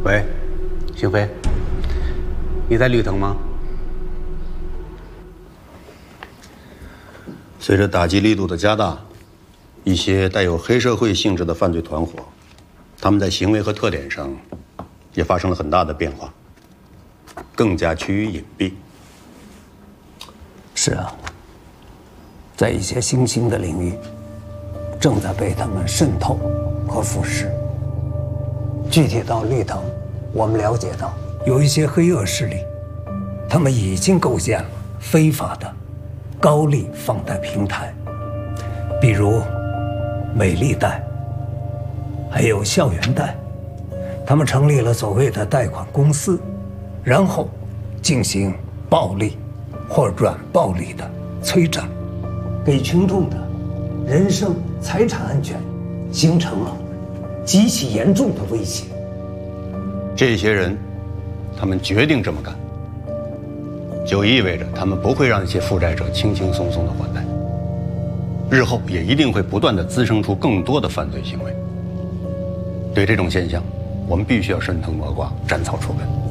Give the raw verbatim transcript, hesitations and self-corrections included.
喂，星飞，你在绿藤吗？ 随着打击力度的加大，一些带有黑社会性质的犯罪团伙，他们在行为和特点上也发生了很大的变化，更加趋于隐蔽。 是啊，在一些新兴的领域，正在被他们渗透和腐蚀。具体到绿藤，我们了解到有一些黑恶势力，他们已经构建了非法的高利放贷平台，比如美丽贷，还有校园贷。他们成立了所谓的贷款公司，然后进行暴力或软暴力的催债，给群众的人身财产安全形成了极其严重的威胁。 这些人，他们决定这么干，就意味着他们不会让一些负债者轻轻松松的还贷，日后也一定会不断的滋生出更多的犯罪行为。对这种现象，我们必须要顺藤摸瓜，斩草除根。